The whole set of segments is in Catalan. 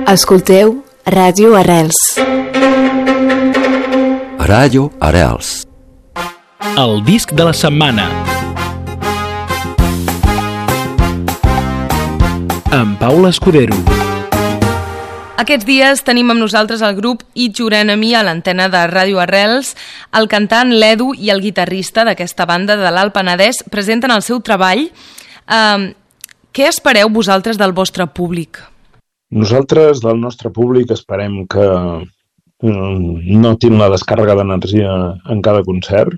Escolteu Ràdio Arrels. Ràdio Arrels. El disc de la setmana. Amb Paula Escudero. Aquests dies tenim amb nosaltres el grup Eat Your Enemy a l'antena de Ràdio Arrels. El cantant, l'Edu i el guitarrista d'aquesta banda de l'Alt Penedès presenten el seu treball. Què espereu vosaltres del vostre públic? Nosaltres, del nostre públic, esperem que notin la descàrrega d'energia en cada concert.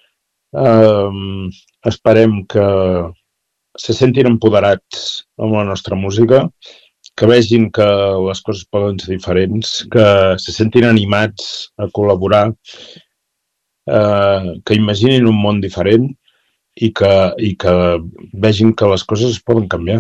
Esperem que se sentin empoderats amb la nostra música, que vegin que les coses poden ser diferents, que se sentin animats a col·laborar, que imaginin un món diferent i que vegin que les coses es poden canviar.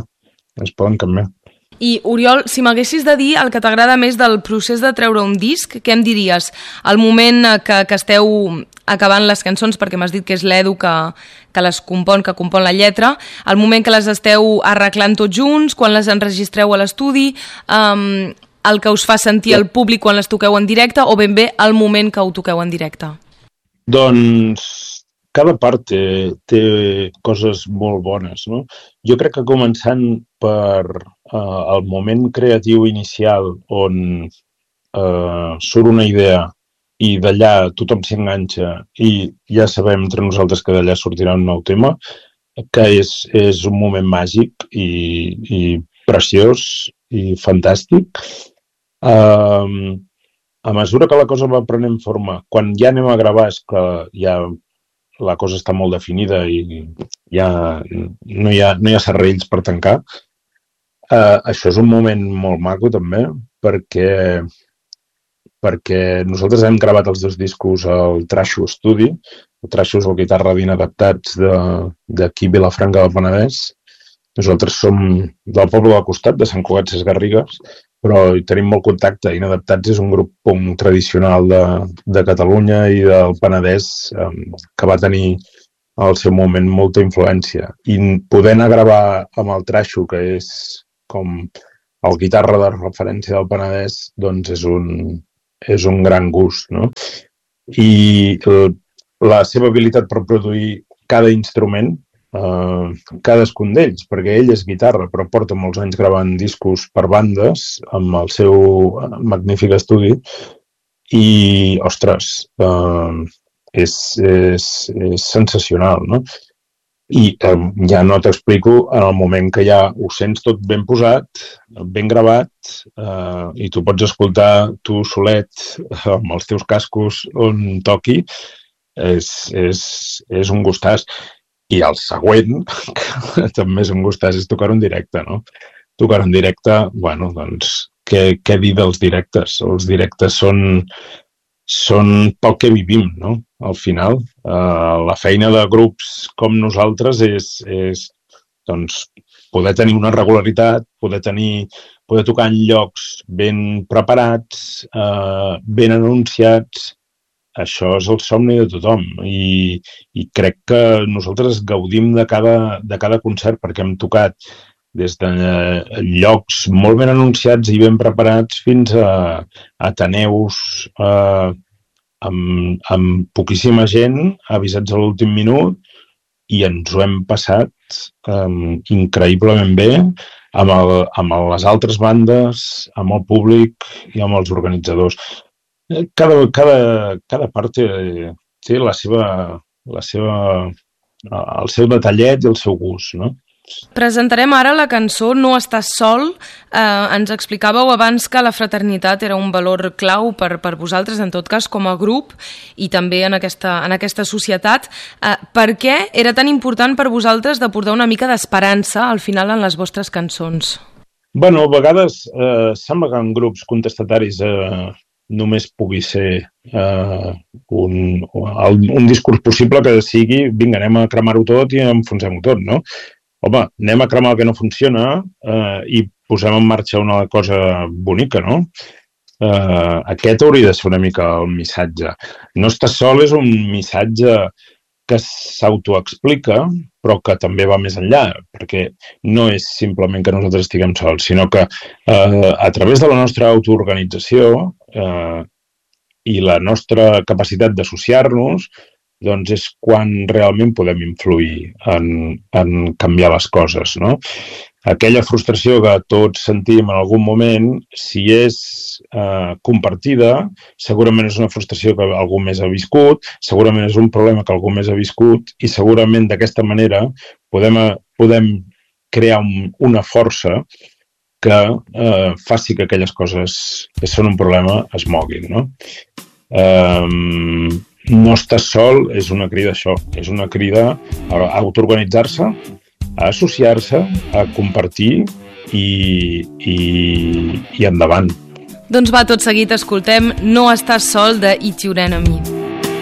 I, Oriol, si m'haguessis de dir el que t'agrada més del procés de treure un disc, què em diries? El moment que esteu acabant les cançons, perquè m'has dit que és l'Edu que les compon, que compon la lletra, el moment que les esteu arreglant tots junts, quan les enregistreu a l'estudi, el que us fa sentir el públic quan les toqueu en directe, o ben bé el moment que ho toqueu en directe? Doncs cada part té coses molt bones, no? Jo crec que començant per el moment creatiu inicial on surt una idea i d'allà tothom s'enganxa i ja sabem entre nosaltres que d'allà sortirà un nou tema, que és un moment màgic i preciós i fantàstic. A mesura que la cosa va prenent forma, quan ja anem a gravar és que ja la cosa està molt definida i ja no hi ha serrells per tancar. Això és un moment molt maco també, perquè nosaltres hem gravat els dos discos al Trasho Estudi. El Trasho és el guitarra d'inadaptats d'aquí Vilafranca del Penedès. Nosaltres som del poble del costat, de Sant Cugat Sesgarrigues, però hi tenim molt contacte. Inadaptats és un grup punk tradicional de Catalunya i del Penedès que va tenir al seu moment molta influència. I poder anar a gravar amb el Trasho, que és com el guitarra de referència del Penedès, doncs és un gran gust, no? I la seva habilitat per produir cada instrument, cadascun d'ells, perquè ell és guitarra, però porta molts anys gravant discos per bandes amb el seu magnífic estudi i, ostres, és sensacional, no? I ja no t'explico en el moment que ja ho sents tot ben posat, ben gravat, i tu pots escoltar tu solet amb els teus cascos on toqui, és un gustàs. I el següent, que també és un gustàs, és tocar en directe, no? Tocar en directe, bueno, doncs, què dir dels directes? Els directes són pel que vivim, no? Al final, la feina de grups com nosaltres és doncs, poder tenir una regularitat, poder tocar en llocs ben preparats, ben anunciats. Això és el somni de tothom i crec que nosaltres gaudim de cada concert perquè hem tocat des de llocs molt ben anunciats i ben preparats fins a ateneus amb poquíssima gent, avisats a l'últim minut, i ens ho hem passat increïblement bé amb les altres bandes, amb el públic i amb els organitzadors. Cada part té el seu detallet i el seu gust, no? Presentarem ara la cançó No estàs sol. Ens explicàveu abans que la fraternitat era un valor clau per vosaltres, en tot cas, com a grup i també en aquesta societat. Per què era tan important per vosaltres de portar una mica d'esperança al final en les vostres cançons? Bueno, a vegades sembla que en grups contestataris només pugui ser un discurs possible que sigui vinga, anem a cremar-ho tot i enfonsem-ho tot, no? Home, anem a cremar el que no funciona i posem en marxa una cosa bonica, no? Aquest hauria de ser una mica el missatge. No estàs sol és un missatge que s'autoexplica, però que també va més enllà, perquè no és simplement que nosaltres estiguem sols, sinó que a través de la nostra autoorganització i la nostra capacitat d'associar-nos, doncs és quan realment podem influir en canviar les coses, no? Aquella frustració que tots sentim en algun moment, si és compartida, segurament és una frustració que algú més ha viscut, segurament és un problema que algú més ha viscut i segurament d'aquesta manera podem crear una força que faci que aquelles coses que són un problema es moguin, no? No estàs sol és una crida a això, és una crida a autoorganitzar-se, a associar-se, a compartir i endavant. Doncs va, tot seguit escoltem No estàs sol de Eat Your Enemy.